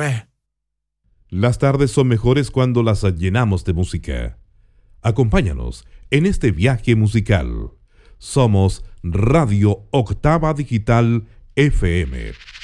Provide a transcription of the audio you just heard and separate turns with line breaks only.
Óyeme.
Las tardes son mejores cuando las llenamos de música. Acompáñanos en este viaje musical. Somos Radio Octava Digital FM.